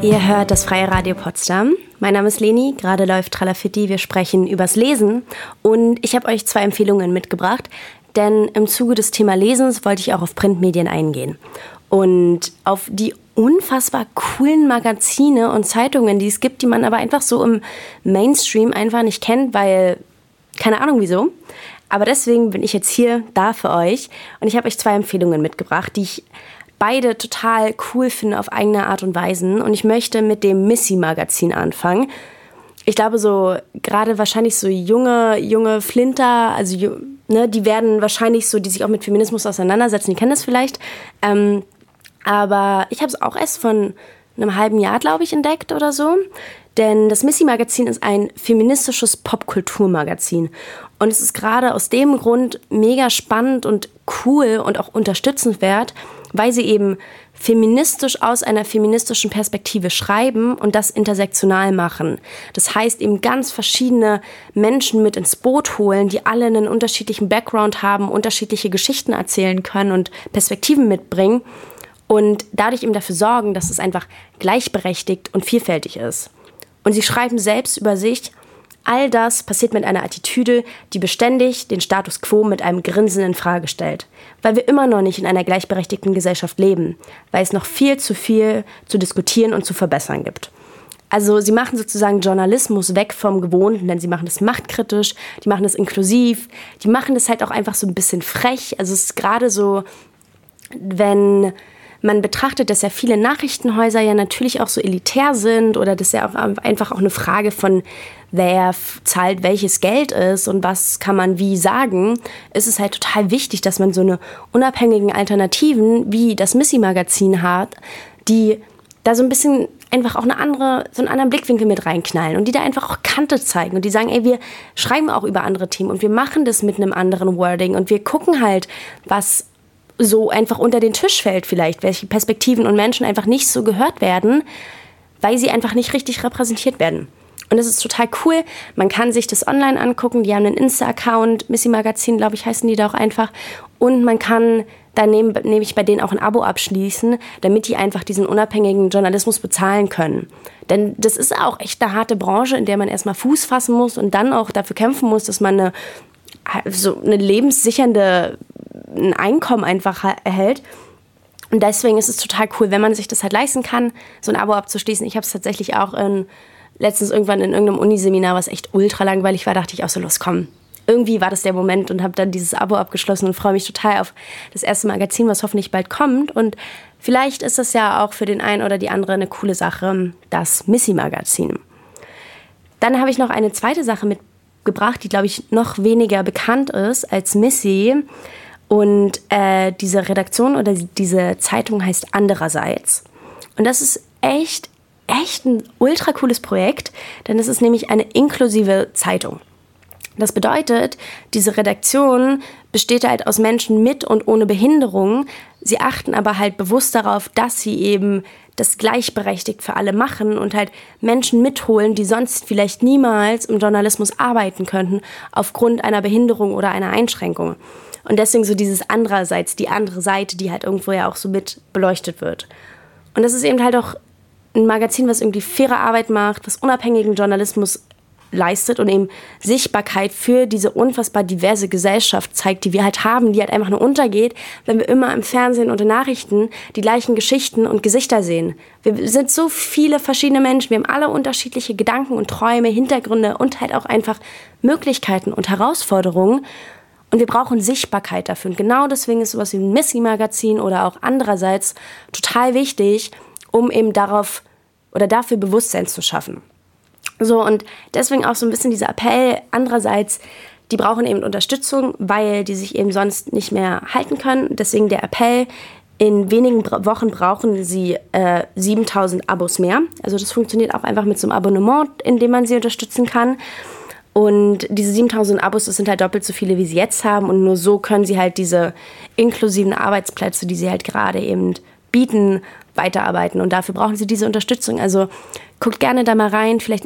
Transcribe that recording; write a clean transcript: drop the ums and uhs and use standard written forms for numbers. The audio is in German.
Ihr hört das Freie Radio Potsdam. Mein Name ist Leni, gerade läuft Tralafitti. Wir sprechen übers Lesen und ich habe euch 2 Empfehlungen mitgebracht, denn im Zuge des Thema Lesens wollte ich auch auf Printmedien eingehen und auf die unfassbar coolen Magazine und Zeitungen, die es gibt, die man aber einfach so im Mainstream einfach nicht kennt, weil, keine Ahnung wieso. Aber deswegen bin ich jetzt hier da für euch und ich habe euch 2 Empfehlungen mitgebracht, die ich beide total cool finde auf eigene Art und Weise. Und ich möchte mit dem Missy-Magazin anfangen. Ich glaube, so gerade wahrscheinlich so junge Flinter, also die werden wahrscheinlich so, die sich auch mit Feminismus auseinandersetzen, die kennen das vielleicht. Aber ich habe es auch erst von einem halben Jahr, glaube ich, entdeckt oder so. Denn das Missy-Magazin ist ein feministisches Popkulturmagazin. Und es ist gerade aus dem Grund mega spannend und cool und auch unterstützenswert, weil sie eben feministisch aus einer feministischen Perspektive schreiben und das intersektional machen. Das heißt eben ganz verschiedene Menschen mit ins Boot holen, die alle einen unterschiedlichen Background haben, unterschiedliche Geschichten erzählen können und Perspektiven mitbringen und dadurch eben dafür sorgen, dass es einfach gleichberechtigt und vielfältig ist. Und sie schreiben selbst über sich, all das passiert mit einer Attitüde, die beständig den Status quo mit einem Grinsen in Frage stellt. Weil wir immer noch nicht in einer gleichberechtigten Gesellschaft leben, weil es noch viel zu diskutieren und zu verbessern gibt. Also sie machen sozusagen Journalismus weg vom Gewohnten, denn sie machen das machtkritisch, die machen das inklusiv, die machen das halt auch einfach so ein bisschen frech. Also es ist gerade so, wenn man betrachtet, dass ja viele Nachrichtenhäuser ja natürlich auch so elitär sind oder dass ja auch einfach auch eine Frage von wer zahlt welches Geld ist und was kann man wie sagen, ist es halt total wichtig, dass man so eine unabhängigen Alternativen wie das Missy-Magazin hat, die da so ein bisschen einfach auch so einen anderen Blickwinkel mit reinknallen und die da einfach auch Kante zeigen und die sagen, ey, wir schreiben auch über andere Themen und wir machen das mit einem anderen Wording und wir gucken halt, was so einfach unter den Tisch fällt vielleicht, welche Perspektiven und Menschen einfach nicht so gehört werden, weil sie einfach nicht richtig repräsentiert werden. Und das ist total cool. Man kann sich das online angucken. Die haben einen Insta-Account, Missy Magazin, glaube ich, heißen die da auch einfach. Und man kann daneben nämlich bei denen auch ein Abo abschließen, damit die einfach diesen unabhängigen Journalismus bezahlen können. Denn das ist auch echt eine harte Branche, in der man erstmal Fuß fassen muss und dann auch dafür kämpfen muss, dass man eine lebenssichernde ein Einkommen einfach erhält. Und deswegen ist es total cool, wenn man sich das halt leisten kann, so ein Abo abzuschließen. Ich habe es tatsächlich auch letztens irgendwann in irgendeinem Uniseminar, was echt ultra langweilig war, dachte ich auch so, los, komm. Irgendwie war das der Moment und habe dann dieses Abo abgeschlossen und freue mich total auf das erste Magazin, was hoffentlich bald kommt. Und vielleicht ist das ja auch für den einen oder die andere eine coole Sache, das Missy-Magazin. Dann habe ich noch eine zweite Sache mitgebracht, die, glaube ich, noch weniger bekannt ist als Missy. Und diese Redaktion oder diese Zeitung heißt Andererseits. Und das ist echt ein ultra cooles Projekt, denn es ist nämlich eine inklusive Zeitung. Das bedeutet, diese Redaktion besteht halt aus Menschen mit und ohne Behinderung. Sie achten aber halt bewusst darauf, dass sie eben das gleichberechtigt für alle machen und halt Menschen mitholen, die sonst vielleicht niemals im Journalismus arbeiten könnten, aufgrund einer Behinderung oder einer Einschränkung. Und deswegen so dieses Andererseits, die andere Seite, die halt irgendwo ja auch so mit beleuchtet wird. Und das ist eben halt auch ein Magazin, was irgendwie faire Arbeit macht, was unabhängigen Journalismus leistet und eben Sichtbarkeit für diese unfassbar diverse Gesellschaft zeigt, die wir halt haben, die halt einfach nur untergeht, wenn wir immer im Fernsehen und in Nachrichten die gleichen Geschichten und Gesichter sehen. Wir sind so viele verschiedene Menschen, wir haben alle unterschiedliche Gedanken und Träume, Hintergründe und halt auch einfach Möglichkeiten und Herausforderungen. Und wir brauchen Sichtbarkeit dafür. Und genau deswegen ist sowas wie ein Missy-Magazin oder auch Andererseits total wichtig, um eben darauf oder dafür Bewusstsein zu schaffen. So, und deswegen auch so ein bisschen dieser Appell, andererseits, die brauchen eben Unterstützung, weil die sich eben sonst nicht mehr halten können. Deswegen der Appell, in wenigen Wochen brauchen sie 7.000 Abos mehr. Also das funktioniert auch einfach mit so einem Abonnement, in dem man sie unterstützen kann. Und diese 7.000 Abos, das sind halt doppelt so viele, wie sie jetzt haben. Und nur so können sie halt diese inklusiven Arbeitsplätze, die sie halt gerade eben bieten, weiterarbeiten. Und dafür brauchen sie diese Unterstützung. Also guckt gerne da mal rein. Vielleicht